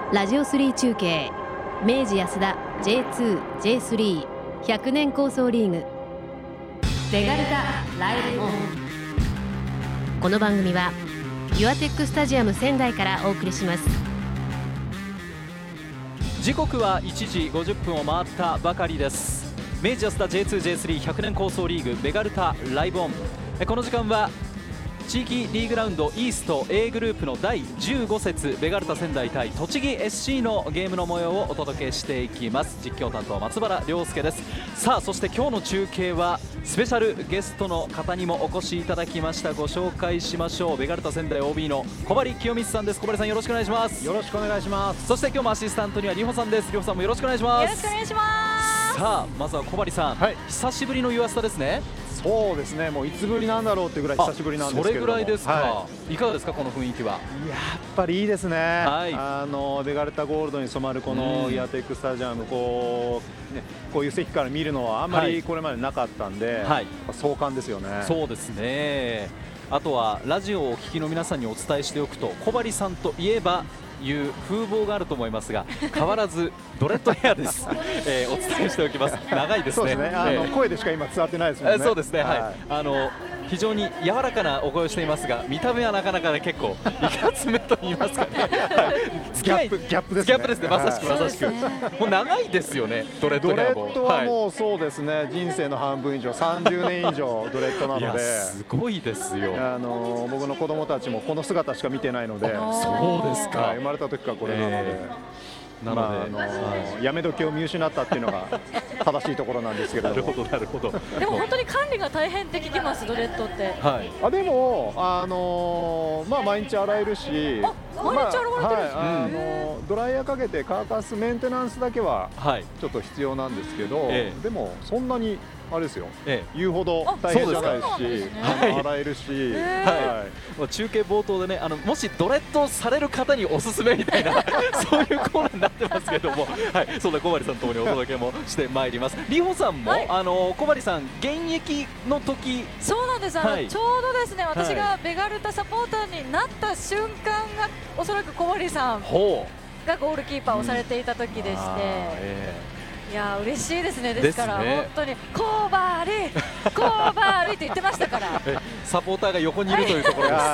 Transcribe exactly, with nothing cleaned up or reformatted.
ラジオスリー中継明治安田 ジェイツー、ジェイスリー ひゃくねん構想リーグベガルタライブオン。この番組はユアテックスタジアム仙台からお送りします。 時刻はいちじごじゅっぷんを回ったばかりです。明治安田 ジェイツー、ジェイスリー ひゃくねん構想リーグベガルタライブオン。この時間は地域リーグラウンドイースト A グループのだいじゅうご節ベガルタ仙台対栃木 エスシー のゲームの模様をお届けしていきます。実況担当松原亮介です。さあそして今日の中継はスペシャルゲストの方にもお越しいただきました。ご紹介しましょう。ベガルタ仙台 オービー の小針清光さんです。小針さんよろしくお願いします。 よろしくお願いします。 そして今日もアシスタントには里穂さんです。里穂さんもよろしくお願いします。 よろしくお願いします。 さあまずは小針さん、はい、久しぶりのユアスタですね。 そうですね、もういつぶりなんだろうってぐらい久しぶりなんですけれども。 それぐらいですか、 はい、 いかがですかこの雰囲気は。 やっぱりいいですね、 はい、 あのベガルタゴールドに染まるこのイアテックスタジアム、こう、ね、こういう席から見るのはあんまりこれまでなかったんで、はい、壮観ですよね。 そうですね。あとはラジオをお聞きの皆さんにお伝えしておくと、小針さんといえばいう風貌があると思いますが、変わらずドレッドヘアです、えー、お伝えしておきます。長いですね。 そうですね、あの、えー、声でしか今伝わってないですもんね。 そうですね、はい、 はい、 あの非常に柔らかなお声をしていますが、見た目はなかなか、ね、結構いかつめと言いますかね、はい、 ギャップ、ギャップですね。 ギャップですね、まさしくまさしく、ね、もう長いですよね、ドレッドヘアも。 ドレッドはもうそうですね、はい、人生の半分以上、さんじゅうねん以上ドレッドなので、 すごいですよ。 あの僕の子供たちもこの姿しか見てないので。 そうですか、 はい、生まれた時からこれなので、えー、なので、まああのー、やめ時を見失ったっていうのが正しいところなんですけれども。 なるほどなるほど。 でも本当に管理が大変って聞きます、ドレッドって。 はい、あでも、あのーまあ、毎日洗えるし、 あ毎日洗われてるんですね、 まあはい、あのー、ドライヤーかけて乾かすメンテナンスだけはちょっと必要なんですけど、ええ、でもそんなにあれですよ、ええ、言うほど大変じゃないし、ね、洗えるし、えーはい、中継冒頭でね、あのもしドレッドされる方におすすめみたいなそういうコーナーになってますけども、はい、そんな小針さんともにお届けもしてまいります。里穂さんも、はい、あの小針さん現役の時。 そうなんです、あの、はい、ちょうどですね、私がベガルタサポーターになった瞬間がおそらく小針さんがゴールキーパーをされていた時でして、うん、えーいや嬉しいですね。ですからです、ね、本当にコーバーリーコーバーリーって言ってましたからサポーターが横にいるというところです。